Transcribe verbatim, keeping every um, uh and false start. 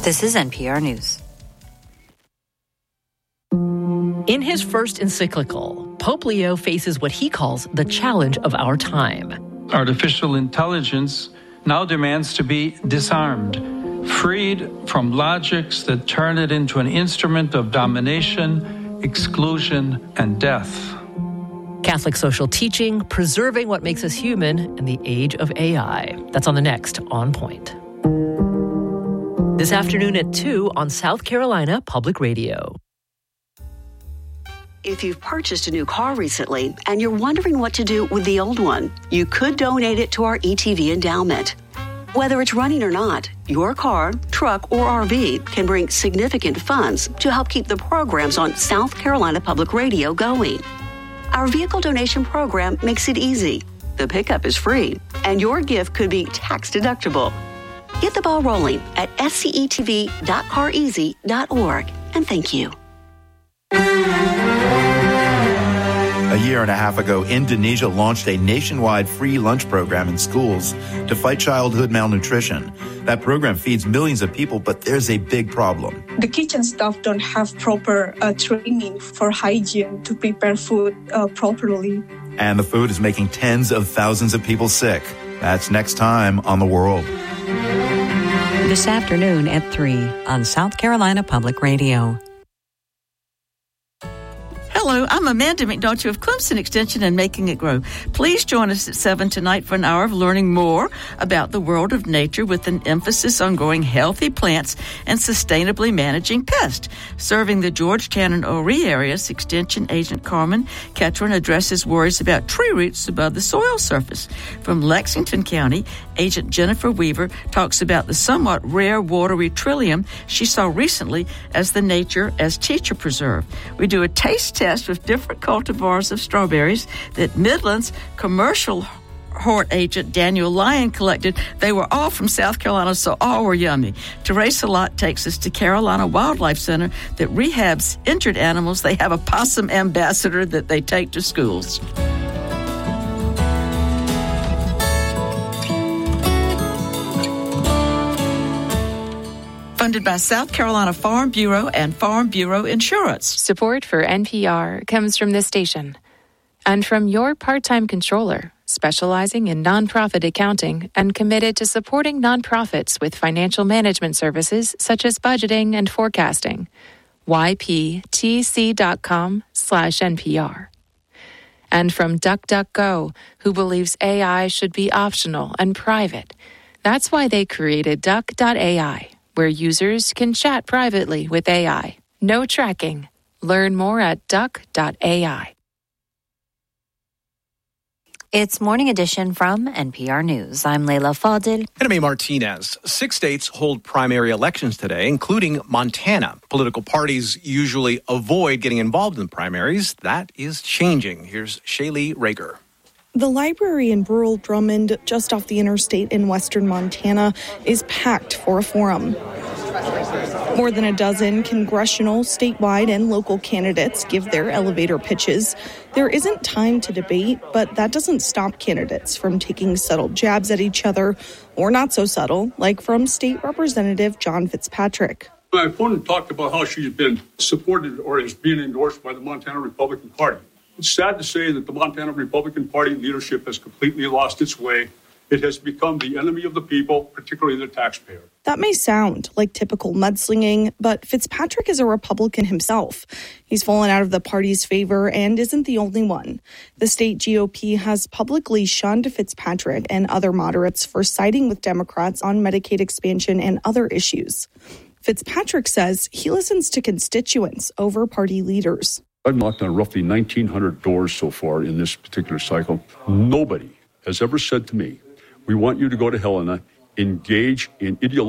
This is N P R News. In his first encyclical, Pope Leo faces what he calls the challenge of our time. Artificial intelligence now demands to be disarmed, freed from logics that turn it into an instrument of domination, exclusion, and death. Catholic social teaching, preserving what makes us human in the age of A I. That's on the next On Point. This afternoon at two on South Carolina Public Radio. If you've purchased a new car recently and you're wondering what to do with the old one, you could donate it to our E T V endowment. Whether it's running or not, your car, truck, or R V can bring significant funds to help keep the programs on South Carolina Public Radio going. Our vehicle donation program makes it easy. The pickup is free, and your gift could be tax deductible. Get the ball rolling at S C E T V dot car easy dot org, and thank you. A year and a half ago, Indonesia launched a nationwide free lunch program in schools to fight childhood malnutrition. That program feeds millions of people, but there's a big problem. The kitchen staff don't have proper uh, training for hygiene to prepare food uh, properly. And the food is making tens of thousands of people sick. That's next time on The World. This afternoon at three on South Carolina Public Radio. Hello, I'm Amanda McNulty of Clemson Extension and Making It Grow. Please join us at seven tonight for an hour of learning more about the world of nature with an emphasis on growing healthy plants and sustainably managing pests. Serving the Georgetown and Horry areas, Extension Agent Carmen Ketron addresses worries about tree roots above the soil surface. From Lexington County, Agent Jennifer Weaver talks about the somewhat rare watery trillium she saw recently as the Nature as Teacher Preserve. We do a taste test with different cultivars of strawberries that Midland's commercial hort agent Daniel Lyon collected. They were all from South Carolina, so all were yummy. Teresa Lott takes us to Carolina Wildlife Center that rehabs injured animals. They have a possum ambassador that they take to schools. Funded by South Carolina Farm Bureau and Farm Bureau Insurance. Support for N P R comes from this station and from your part-time controller, specializing in nonprofit accounting and committed to supporting nonprofits with financial management services such as budgeting and forecasting. Y P T C dot com slash N P R. And from DuckDuckGo, who believes A I should be optional and private. That's why they created Duck dot A I. Where users can chat privately with A I. No tracking. Learn more at duck dot A I. It's Morning Edition from N P R News. I'm Leila Fadil. And I'm Martinez. Six states hold primary elections today, including Montana. Political parties usually avoid getting involved in primaries. That is changing. Here's Shaylee Rager. The library in rural Drummond, just off the interstate in western Montana, is packed for a forum. More than a dozen congressional, statewide, and local candidates give their elevator pitches. There isn't time to debate, but that doesn't stop candidates from taking subtle jabs at each other, or not so subtle, like from State Representative John Fitzpatrick. My opponent talked about how she's been supported or is being endorsed by the Montana Republican Party. It's sad to say that the Montana Republican Party leadership has completely lost its way. It has become the enemy of the people, particularly the taxpayer. That may sound like typical mudslinging, but Fitzpatrick is a Republican himself. He's fallen out of the party's favor and isn't the only one. The state G O P has publicly shunned Fitzpatrick and other moderates for siding with Democrats on Medicaid expansion and other issues. Fitzpatrick says he listens to constituents over party leaders. I've knocked on roughly nineteen hundred doors so far in this particular cycle. Nobody has ever said to me, we want you to go to Helena, engage in ideology.